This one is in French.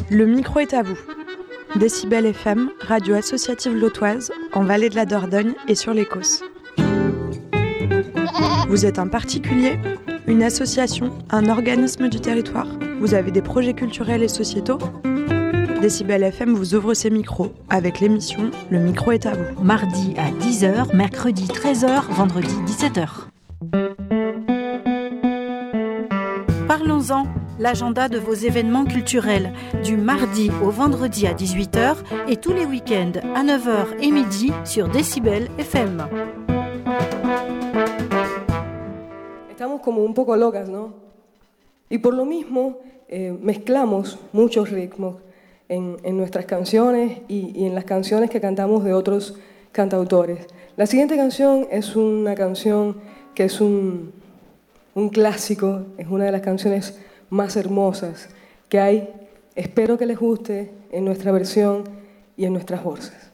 Le micro est à vous. Décibel FM, radio associative lotoise, en Vallée de la Dordogne et sur l'Écosse. Vous êtes un particulier, une association, un organisme du territoire. Vous avez des projets culturels et sociétaux. Décibel FM vous ouvre ses micros avec l'émission Le micro est à vous. Mardi à 10h, mercredi 13h, vendredi 17h. Parlons-en, l'agenda de vos événements culturels, du mardi au vendredi à 18h et tous les week-ends à 9h et midi sur Décibel FM. Estamos como un poco locas, ¿no? Y por lo mismo mezclamos muchos ritmos en nuestras canciones y en las canciones que cantamos de otros cantautores. La siguiente canción es una canción que es un clásico, es una de las canciones más hermosas que hay. Espero que les guste en nuestra versión y en nuestras voces.